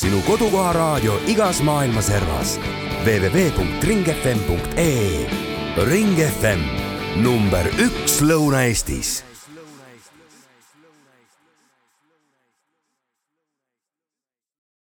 sinu kodukoha raadio igas maailma servas. www.ringfm.ee. Ring FM, number 1 Lõuna-Eestis.